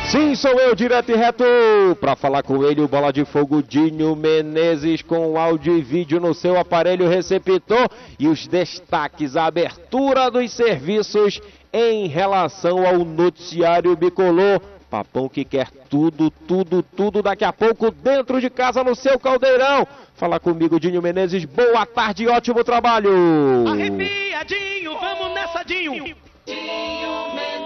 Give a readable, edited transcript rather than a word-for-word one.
Sim, sou eu, direto e reto, para falar com ele, o Bola de Fogo Dinho Menezes, com áudio e vídeo no seu aparelho receptor e os destaques, a abertura dos serviços em relação ao noticiário bicolor. Papão que quer tudo, daqui a pouco dentro de casa no seu caldeirão. Fala comigo, Dinho Menezes, boa tarde e ótimo trabalho. Arrepia, Dinho, vamos nessa, Dinho. Dinho Menezes.